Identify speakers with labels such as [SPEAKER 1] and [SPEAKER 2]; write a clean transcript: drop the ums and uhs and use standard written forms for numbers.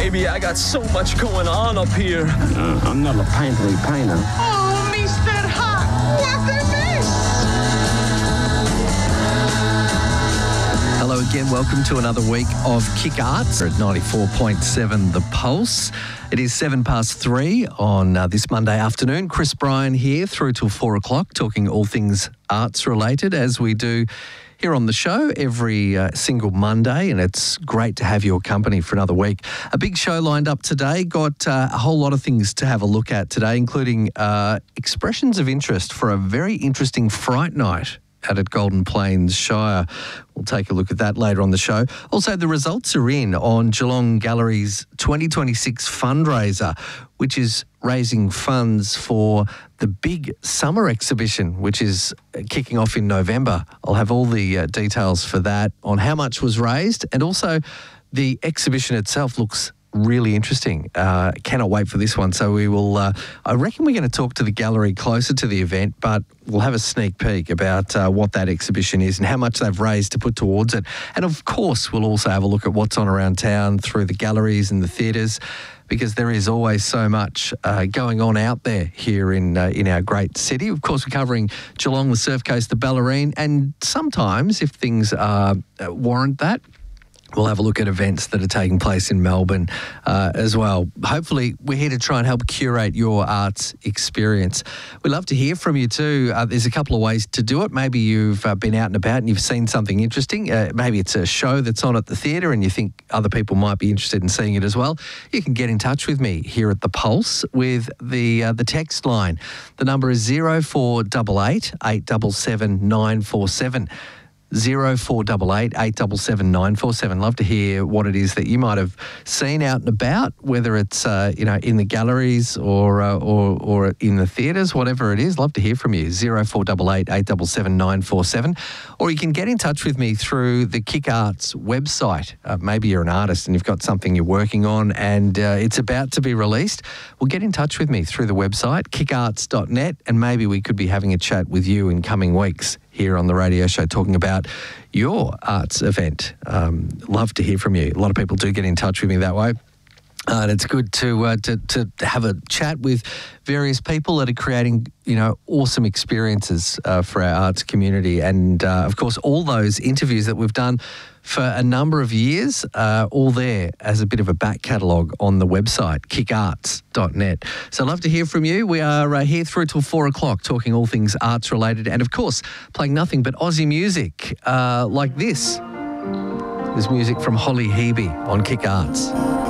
[SPEAKER 1] baby. I got so much going on up here.
[SPEAKER 2] I'm not a painterly painter.
[SPEAKER 3] Oh, Mr. Hot, what a mess!
[SPEAKER 4] Hello again, welcome to another week of Kick Arts at 94.7 The Pulse. It is 3:07 on this Monday afternoon. Chris Bryan here through till 4 o'clock, talking all things arts related, as we do here on the show every single Monday, and it's great to have your company for another week. A big show lined up today. Got a whole lot of things to have a look at today, including expressions of interest for a very interesting Fright Night out at Golden Plains Shire. We'll take a look at that later on the show. Also, the results are in on Geelong Gallery's 2026 fundraiser, which is raising funds for the big summer exhibition, which is kicking off in November. I'll have all the details for that, on how much was raised, and also the exhibition itself looks really interesting. Cannot wait for this one. So we will, I reckon we're going to talk to the gallery closer to the event, but we'll have a sneak peek about what that exhibition is and how much they've raised to put towards it. And of course, we'll also have a look at what's on around town through the galleries and the theatres, because there is always so much going on out there here in our great city. Of course, we're covering Geelong, the Surf Coast, the Bellarine, and sometimes, if things warrant that, we'll have a look at events that are taking place in Melbourne as well. Hopefully, we're here to try and help curate your arts experience. We'd love to hear from you too. There's a couple of ways to do it. Maybe you've been out and about and you've seen something interesting. Maybe it's a show that's on at the theatre and you think other people might be interested in seeing it as well. You can get in touch with me here at The Pulse with the text line. The number is 0488 877 947. 0488 877 947. Love to hear what it is that you might have seen out and about, whether it's in the galleries or in the theatres, whatever it is. Love to hear from you. 0488 877 947. Or you can get in touch with me through the Kick Arts website. Maybe you're an artist and you've got something you're working on and it's about to be released. Well, get in touch with me through the website, kickarts.net, and maybe we could be having a chat with you in coming weeks here on the radio show, talking about your arts event. Love to hear from you. A lot of people do get in touch with me that way. And it's good to have a chat with various people that are creating, awesome experiences for our arts community. And, of course, all those interviews that we've done for a number of years, all there as a bit of a back catalogue on the website, kickarts.net. So I'd love to hear from you. We are here through till 4 o'clock talking all things arts related and, of course, playing nothing but Aussie music like this. There's music from Holly Hebe on Kick Arts.